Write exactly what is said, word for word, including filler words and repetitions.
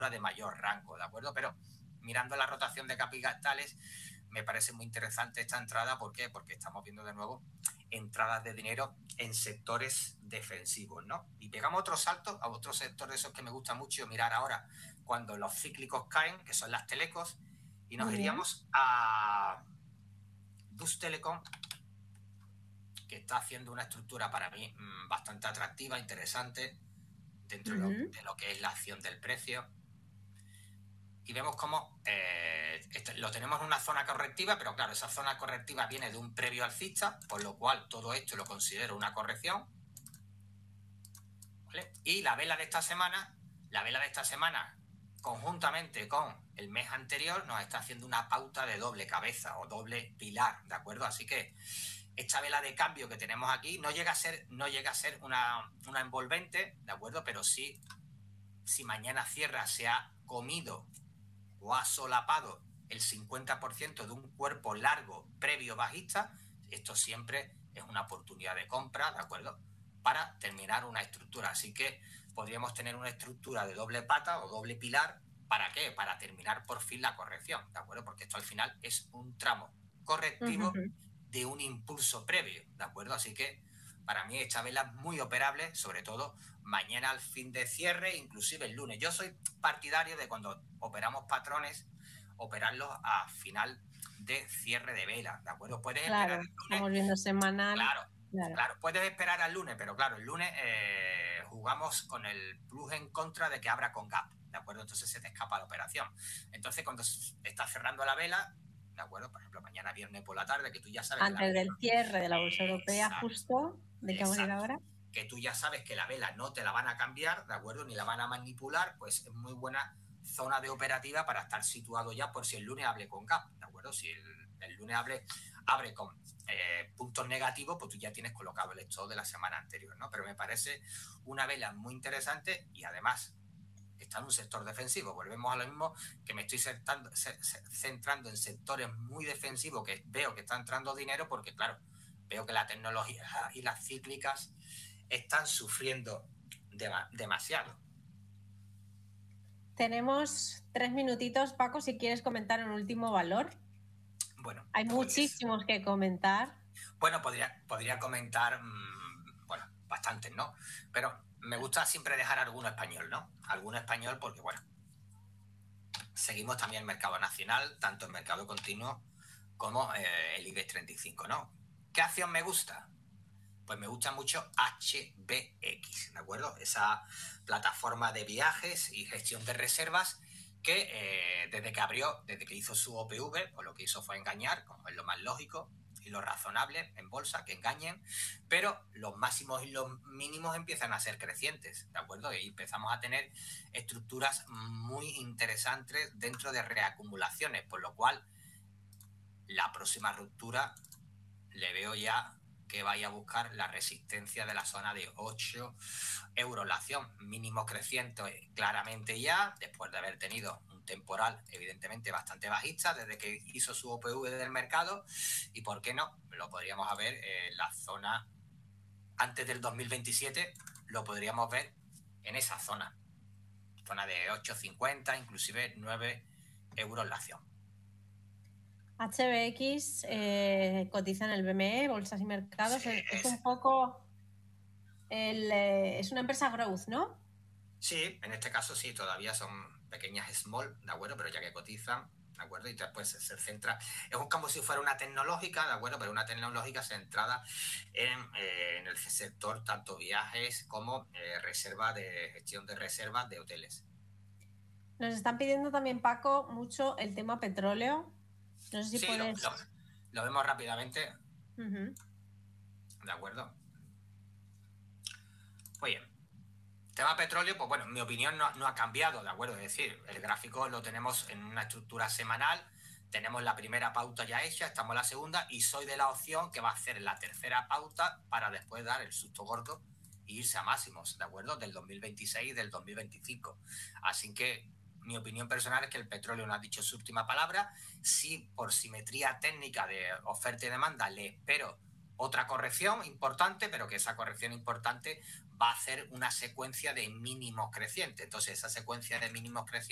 de mayor rango, ¿de acuerdo? Pero mirando la rotación de capitales, me parece muy interesante esta entrada. ¿Por qué? Porque estamos viendo de nuevo entradas de dinero en sectores defensivos, ¿no? Y pegamos otro salto a otro sector de esos que me gusta mucho mirar ahora cuando los cíclicos caen, que son las telecos, y nos iríamos a Dus Telecom, que está haciendo una estructura para mí mmm, bastante atractiva, interesante, dentro uh-huh. de, lo, de lo que es la acción del precio. Y vemos cómo eh, este, lo tenemos en una zona correctiva, pero claro, esa zona correctiva viene de un previo alcista, por lo cual todo esto lo considero una corrección, ¿vale? Y la vela de esta semana, la vela de esta semana, conjuntamente con el mes anterior, nos está haciendo una pauta de doble cabeza o doble pilar, ¿de acuerdo? Así que esta vela de cambio que tenemos aquí no llega a ser, no llega a ser una, una envolvente, ¿de acuerdo? Pero sí, si mañana cierra, se ha comido o ha solapado el cincuenta por ciento de un cuerpo largo previo bajista, esto siempre es una oportunidad de compra, ¿de acuerdo?, para terminar una estructura. Así que podríamos tener una estructura de doble pata o doble pilar. ¿Para qué? Para terminar por fin la corrección, ¿de acuerdo? Porque esto al final es un tramo correctivo uh-huh. de un impulso previo, ¿de acuerdo? Así que para mí esta vela es muy operable, sobre todo mañana al fin de cierre, inclusive el lunes. Yo soy partidario de cuando operamos patrones, operarlos a final de cierre de vela, ¿de acuerdo? Puedes claro, esperar el lunes. Estamos viendo semanal. Claro, claro, claro, puedes esperar al lunes, pero claro, el lunes eh, jugamos con el plus en contra de que abra con gap, ¿de acuerdo? Entonces se te escapa la operación. Entonces cuando estás cerrando la vela, ¿de acuerdo? Por ejemplo, mañana viernes por la tarde, que tú ya sabes... Antes que la del cierre de la bolsa europea, exacto, justo, ¿de qué vamos a ir ahora? Que tú ya sabes que la vela no te la van a cambiar, ¿de acuerdo? Ni la van a manipular, pues es muy buena zona de operativa para estar situado ya por si el lunes hable con gap, ¿de acuerdo? Si el, el lunes hable, abre con eh, puntos negativos, pues tú ya tienes colocado el stop de la semana anterior, ¿no? Pero me parece una vela muy interesante y además está en un sector defensivo. Volvemos a lo mismo, que me estoy centrando, centrando en sectores muy defensivos, que veo que está entrando dinero porque, claro, veo que la tecnología y las cíclicas están sufriendo dem- demasiado. Tenemos tres minutitos, Paco, si quieres comentar un último valor. Bueno, hay pues, muchísimos que comentar. Bueno, podría, podría comentar, mmm, bueno, bastantes, ¿no? Pero me gusta siempre dejar alguno español, ¿no? Alguno español porque, bueno, seguimos también el mercado nacional, tanto el mercado continuo como eh, el IBEX treinta y cinco, ¿no? ¿Qué acción me gusta? Pues me gusta mucho H B X, ¿de acuerdo? Esa plataforma de viajes y gestión de reservas que eh, desde que abrió, desde que hizo su O P V, pues lo que hizo fue engañar, como es lo más lógico y lo razonable en bolsa, que engañen, pero los máximos y los mínimos empiezan a ser crecientes, ¿de acuerdo? Y empezamos a tener estructuras muy interesantes dentro de reacumulaciones, por lo cual la próxima ruptura le veo ya que vaya a buscar la resistencia de la zona de ocho euros la acción, mínimo creciente claramente ya, después de haber tenido un temporal evidentemente bastante bajista desde que hizo su O P V del mercado, y por qué no, lo podríamos ver en la zona antes del dos mil veintisiete, lo podríamos ver en esa zona, zona de ocho cincuenta, inclusive nueve euros la acción. H B X eh, cotiza en el B M E, Bolsas y Mercados. Sí, es, es un poco... El, eh, es una empresa growth, ¿no? Sí, en este caso sí, todavía son pequeñas small, ¿de acuerdo? Pero ya que cotizan, ¿de acuerdo? Y después se centra... Es como si fuera una tecnológica, ¿de acuerdo? Pero una tecnológica centrada en, eh, en el sector tanto viajes como eh, reserva de gestión de reservas de hoteles. Nos están pidiendo también, Paco, mucho el tema petróleo. No sé si sí, puedes... lo, lo, lo vemos rápidamente. Uh-huh. ¿De acuerdo? Muy bien. Tema petróleo, pues bueno, mi opinión no, no ha cambiado, ¿de acuerdo? Es decir, el gráfico lo tenemos en una estructura semanal, tenemos la primera pauta ya hecha, estamos en la segunda y soy de la opción que va a hacer la tercera pauta para después dar el susto gordo e irse a máximos, ¿de acuerdo? Del dos mil veintiséis y del dos mil veinticinco. Así que mi opinión personal es que el petróleo no ha dicho su última palabra. Sí, por simetría técnica de oferta y demanda, le espero otra corrección importante, pero que esa corrección importante va a hacer una secuencia de mínimos crecientes. Entonces, esa secuencia de mínimos crecientes